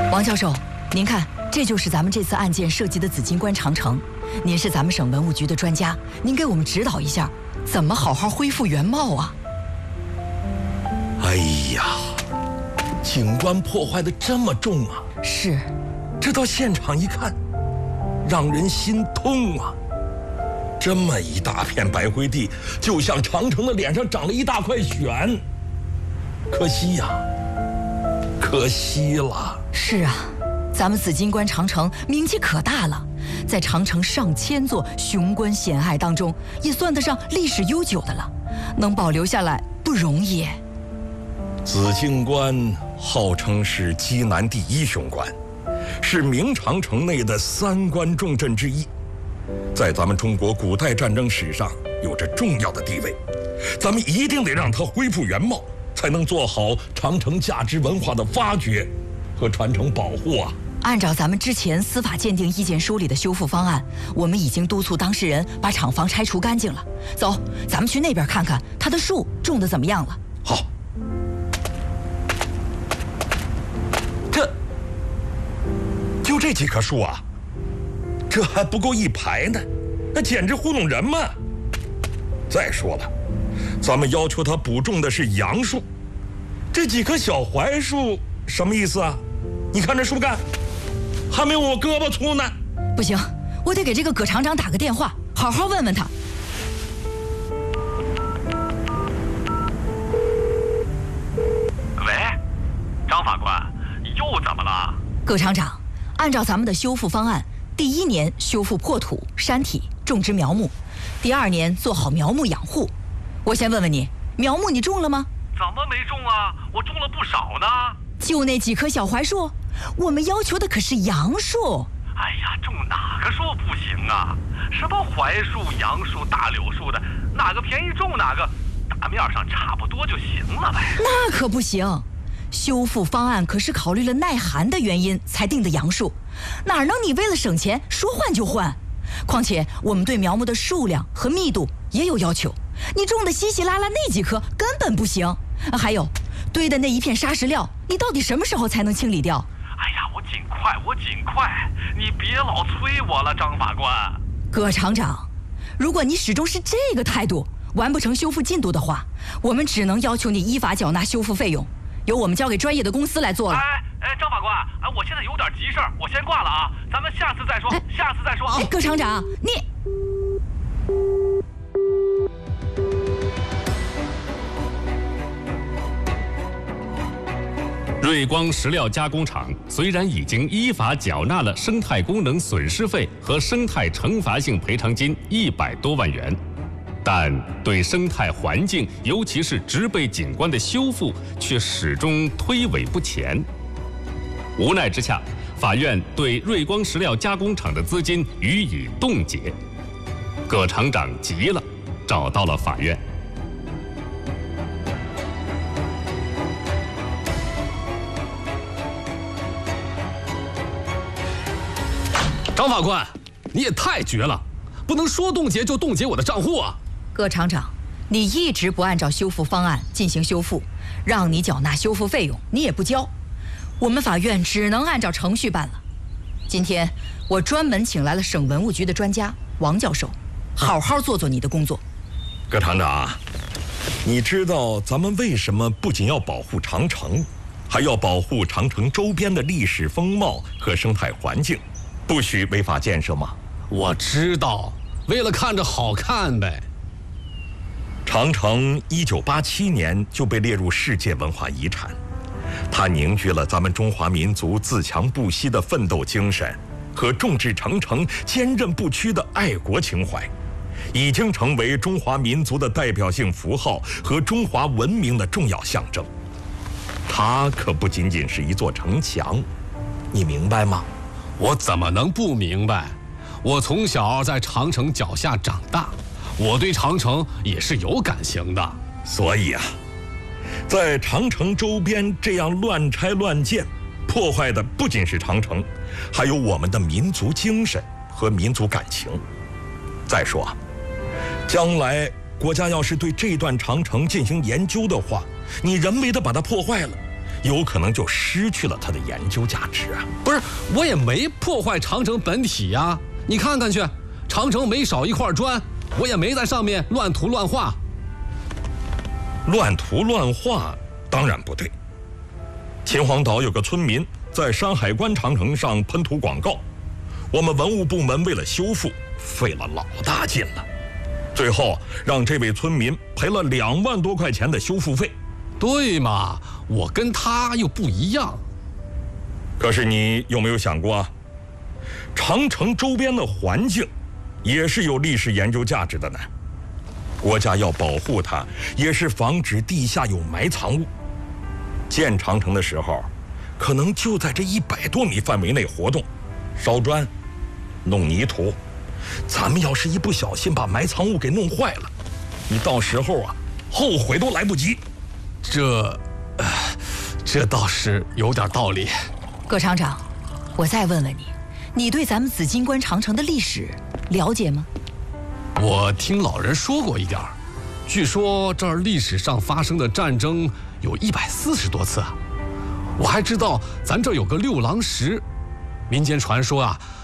王教授，您看，这就是咱们这次案件涉及的紫金关长城。您是咱们省文物局的专家，您给我们指导一下，怎么好好恢复原貌啊？ 哎呀，景观破坏的这么重啊！ 是， 这到现场一看，让人心痛啊！这么一大片白灰地，就像长城的脸上长了一大块癣。可惜呀，可惜了。 是啊，咱们紫金关长城名气可大了，在长城上千座雄关险隘当中，也算得上历史悠久的了，能保留下来不容易。 紫金关号称是畿南第一雄关，是明长城内的3关重镇之一，在咱们中国古代战争史上有着重要的地位。咱们一定得让它恢复原貌，才能做好长城价值文化的发掘和传承保护啊！ 按照咱们之前司法鉴定意见书里的修复方案，我们已经督促当事人把厂房拆除干净了。走，咱们去那边看看它的树种得怎么样了。 好。就这几棵树啊，这还不够一排呢，那简直糊弄人嘛！再说了，咱们要求他补种的是杨树，这几棵小槐树什么意思啊？你看这树干，还没有我胳膊粗呢。 不行，我得给这个葛厂长打个电话，好好问问他。 喂，张法官，又怎么了？ 葛厂长，按照咱们的修复方案，第1年修复破土山体，种植苗木；第2年做好苗木养护。我先问问你，苗木你种了吗？ 怎么没种啊？我种了不少呢。 就那几棵小槐树，我们要求的可是杨树。 哎呀，种哪个树不行啊？什么槐树、杨树、大柳树的，哪个便宜种哪个，大面上差不多就行了呗。 那可不行。修复方案可是考虑了耐寒的原因才定的杨树，哪能你为了省钱说换就换？况且我们对苗木的数量和密度也有要求，你种的稀稀拉拉那几棵根本不行。还有堆的那一片沙石料，你到底什么时候才能清理掉？ 哎呀，我尽快，你别老催我了，张法官。 葛厂长，如果你始终是这个态度，完不成修复进度的话，我们只能要求你依法缴纳修复费用，由我们交给专业的公司来做了。 张法官，我现在有点急事儿，我先挂了啊，咱们下次再说，下次再说啊。 葛厂长，你。 瑞光石料加工厂虽然已经依法缴纳了生态功能损失费和生态惩罚性赔偿金100多万元，但对生态环境，尤其是植被景观的修复，却始终推诿不前。无奈之下，法院对瑞光石料加工厂的资金予以冻结。葛厂长急了，找到了法院。 张法官，你也太绝了，不能说冻结就冻结我的账户啊！ 葛厂长，你一直不按照修复方案进行修复，让你缴纳修复费用，你也不交，我们法院只能按照程序办了。今天我专门请来了省文物局的专家王教授，好好做做你的工作。 葛厂长，你知道咱们为什么不仅要保护长城，还要保护长城周边的历史风貌和生态环境，不许违法建设吗？ 我知道，为了看着好看呗。 长城1987年就被列入世界文化遗产，它凝聚了咱们中华民族自强不息的奋斗精神和众志成城、坚韧不屈的爱国情怀，已经成为中华民族的代表性符号和中华文明的重要象征。它可不仅仅是一座城墙，你明白吗？ 我怎么能不明白？我从小在长城脚下长大，我对长城也是有感情的。 所以啊，在长城周边这样乱拆乱建，破坏的不仅是长城，还有我们的民族精神和民族感情。再说啊，将来国家要是对这段长城进行研究的话，你人为的把它破坏了， 有可能就失去了它的研究价值啊。 不是，我也没破坏长城本体呀，你看看去，长城没少一块砖，我也没在上面乱涂乱画。 乱涂乱画当然不对。秦皇岛有个村民在山海关长城上喷涂广告，我们文物部门为了修复费了老大劲了，最后让这位村民赔了2万多块钱的修复费。 对嘛，我跟他又不一样。 可是你有没有想过啊，长城周边的环境也是有历史研究价值的呢？国家要保护它，也是防止地下有埋藏物。建长城的时候，可能就在这100多米范围内活动，烧砖、弄泥土。咱们要是一不小心把埋藏物给弄坏了，你到时候啊，后悔都来不及。 这倒是有点道理。 葛厂长，我再问问你，你对咱们紫金关长城的历史了解吗？ 我听老人说过一点儿，据说这儿历史上发生的战争有140多次。我还知道咱这儿有个六郎石，民间传说啊，